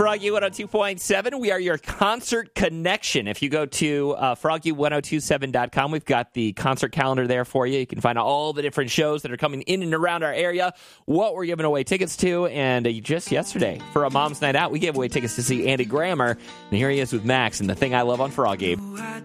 Froggy 102.7. We are your concert connection. If you go to froggy1027.com, we've got the concert calendar there for you. You can find all the different shows that are coming in and around our area, what we're giving away tickets to. And just yesterday, for a mom's night out, we gave away tickets to see Andy Grammer. And here he is with Max and the thing I love on Froggy.